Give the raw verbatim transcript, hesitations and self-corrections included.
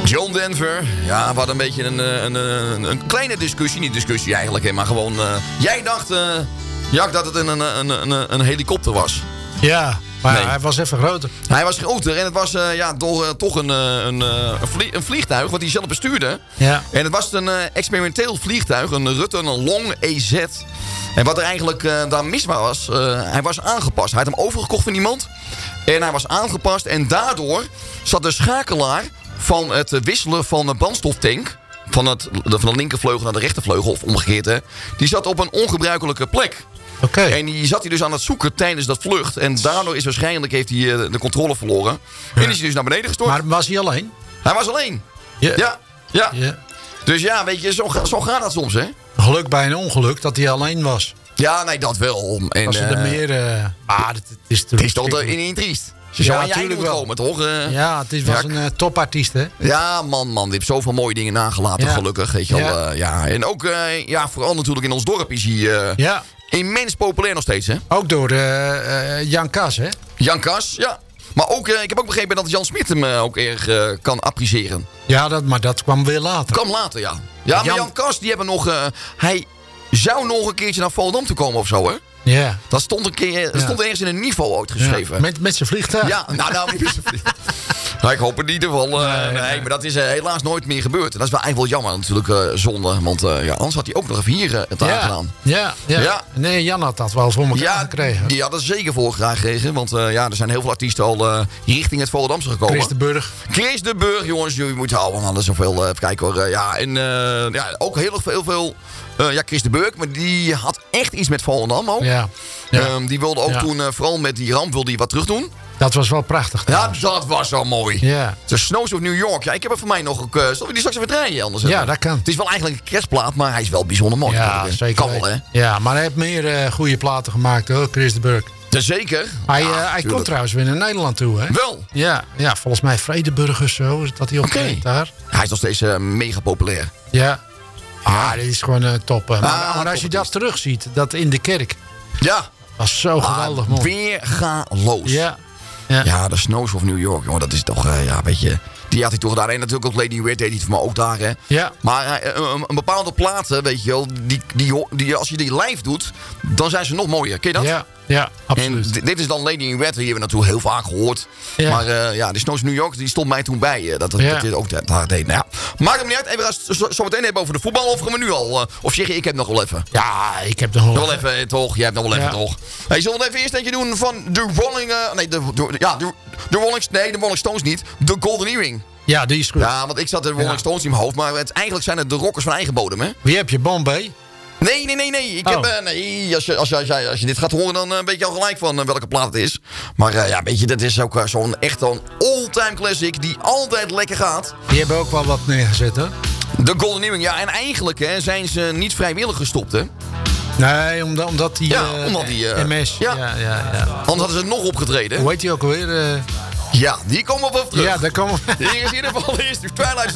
John Denver. Ja, we hadden een beetje een, een, een, een kleine discussie. Niet discussie eigenlijk, hè, maar gewoon... Uh, jij dacht, uh, Jack, dat het een, een, een, een, een helikopter was. Ja, maar nee. hij was even groter. Hij was groter en het was uh, ja, door, uh, toch een, uh, een, uh, een vliegtuig wat hij zelf bestuurde. Ja. En het was een uh, experimenteel vliegtuig, een Rutte, een Long E Z. En wat er eigenlijk uh, daar mis was, uh, hij was aangepast. Hij had hem overgekocht van iemand. En hij was aangepast en daardoor zat de schakelaar van het wisselen van de brandstoftank... van, het, van de linkervleugel naar de rechtervleugel, of omgekeerd, hè, die zat op een ongebruikelijke plek. Oké. En die zat hij dus aan het zoeken tijdens dat vlucht. En daardoor is waarschijnlijk heeft hij uh, de controle verloren. Ja. En is hij dus naar beneden gestort. Maar was hij alleen? Hij was alleen. Ja. Ja. Ja. Ja. Dus ja, weet je, zo, zo gaat dat soms, hè? Geluk bij een ongeluk dat hij alleen was. Ja, nee, dat wel. En, Als er uh, meer... Uh, ah, het, het is het is toch in één triest. Ze zou aan je einde moeten komen, toch? Uh, ja, het is, was ja, een uh, topartiest, hè? Ja, man, man. Die heeft zoveel mooie dingen nagelaten, ja. gelukkig. Weet je ja. Al, uh, ja. En ook, uh, ja, vooral natuurlijk in ons dorp is hij uh, ja. immens populair nog steeds, hè? Ook door uh, uh, Jan Kas, hè? Jan Kas, ja. Maar ook, uh, ik heb ook begrepen dat Jan Smit hem uh, ook erg uh, kan appreciëren. Ja, dat, maar dat kwam weer later. Kwam later, ja. Ja, maar Jan, Jan Kas, die hebben nog... Uh, hij zou nog een keertje naar Volendam toe komen of zo, hè? Ja. Dat stond, een keer, dat ja. stond ergens in een niveau uitgeschreven. Ja. Met, met zijn vliegtuig? Ja, nou, nou niet met zijn vliegtuig. Nou, ik hoop het in ieder geval. Uh, nee, nee, nee, maar dat is uh, helaas nooit meer gebeurd. En dat is wel eigenlijk wel jammer natuurlijk, uh, zonde. Want uh, ja, anders had hij ook nog even hier uh, het ja. aangedaan. Ja, ja. ja. Nee, Jan had dat wel voor elkaar ja, gekregen. Die had het zeker voor elkaar gekregen. Want uh, ja, er zijn heel veel artiesten al uh, richting het Volendamse gekomen. Chris de Burg. Chris de Burg, jongens. Jullie moeten houden. Want er zoveel. Uh, even kijken hoor. Uh, ja, en uh, ja, ook heel veel... veel Uh, ja, Chris de Burg, maar die had echt iets met Volendam ook. Ja. Ja. Um, die wilde ook ja. toen, uh, vooral met die ramp, wilde hij wat terug doen. Dat was wel prachtig. Trouwens. Ja, dat was zo mooi. Ja. De Snows of New York. Ja, ik heb er voor mij nog ook... Uh, zullen we die straks even draaien anders? Ja, dat kan. Het is wel eigenlijk een kerstplaat, maar hij is wel bijzonder mooi. Ja, hè? zeker. Kan wel, hè? Ja, maar hij heeft meer uh, goede platen gemaakt, hoor, Chris de Burg. Ja, zeker. Hij, ja, uh, hij komt trouwens weer naar Nederland toe, hè? Wel? Ja, ja, volgens mij Vredeburgers zo, dat hij optreedt okay. daar. Hij is nog steeds uh, mega populair. Ja. Ah, dit is gewoon uh, top. Maar, ah, maar als je dat terugziet, dat in de kerk. Ja. Was zo geweldig ah, mooi. Weer ga los. Ja. Ja. Ja, de Snows of New York, jongen, dat is toch, uh, ja, weet je... Die had hij toch daar. En natuurlijk ook Lady Weird deed hij voor me ook daar, hè. Ja. Maar uh, een, een bepaalde platen, weet je wel, die, die, die, als je die live doet, dan zijn ze nog mooier. Ken je dat? Ja, ja, absoluut. En d- dit is dan Lady Weird, die hebben we natuurlijk heel vaak gehoord. Ja. Maar uh, ja, de Snows of New York, die stond mij toen bij. Uh, dat dat, ja. dat dit ook daar deed. Nou ja, maakt hem niet uit. Even gaan we zo, zo meteen hebben over de voetbal, of gaan we nu al? Uh, of zeg je, ik heb nog wel even? Ja, ik heb nog wel, nog wel even. Toch? Jij hebt nog wel even, ja. toch? Hey, zullen we even eerst eentje doen van de Rolling... Uh, nee, de, de, ja, de, de Rolling... Nee, de Rolling Stones niet. De Golden Earring. Ja, die is goed. Ja, want ik zat de Rolling ja. Stones in mijn hoofd. Maar het, eigenlijk zijn het de rockers van eigen bodem, hè? Wie heb je? Bombay? Nee, nee, nee, nee. Ik oh. heb, uh, nee als, je, als, je, als, je, als je dit gaat horen, dan uh, weet je al gelijk van uh, welke plaat het is. Maar uh, ja, weet je, dat is ook uh, zo'n echt een all-time classic die altijd lekker gaat. Die hebben ook wel wat neergezet, hè? De Golden Earring, ja. En eigenlijk hè, zijn ze niet vrijwillig gestopt, hè? Nee, omdat, omdat die... Ja, uh, omdat die... Uh, M S. Ja. Ja, ja, ja. Anders hadden ze nog opgetreden. Hoe heet die ook alweer? Uh... Ja, die komen we op terug. Ja, daar komen we. Hier is in ieder geval eerst Twilight